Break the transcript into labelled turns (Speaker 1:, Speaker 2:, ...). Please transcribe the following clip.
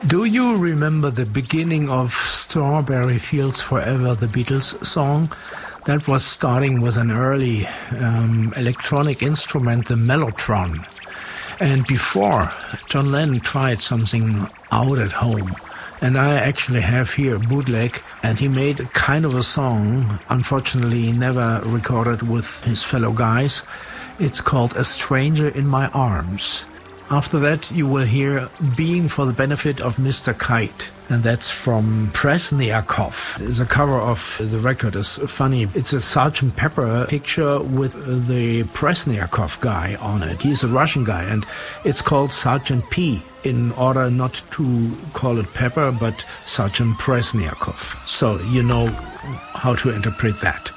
Speaker 1: Do you remember the beginning of Strawberry Fields Forever, the Beatles song? That was starting with an early electronic instrument, the mellotron. And before, John Lennon tried something out at home. And I actually have here a bootleg, and he made a kind of a song, unfortunately he never recorded with his fellow guys. It's called A Stranger in My Arms. After that you will hear Being for the Benefit of Mr. Kite, and that's from Presniakov. The cover of the record is funny. It's a Sgt. Pepper picture with the Presniakov guy on it. He's a Russian guy, and it's called Sgt. P, in order not to call it Pepper, but Sgt. Presniakov. So you know how to interpret that.